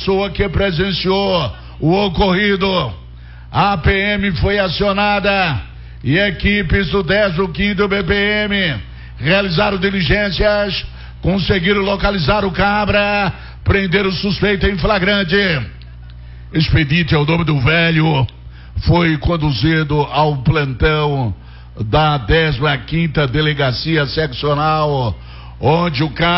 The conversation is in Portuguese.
pessoa que presenciou o ocorrido. A PM foi acionada e equipes do 15º BPM realizaram diligências, conseguiram localizar o cabra, prenderam o suspeito em flagrante. Expedite ao nome do velho foi conduzido ao plantão da 15ª Delegacia Seccional, onde o cabra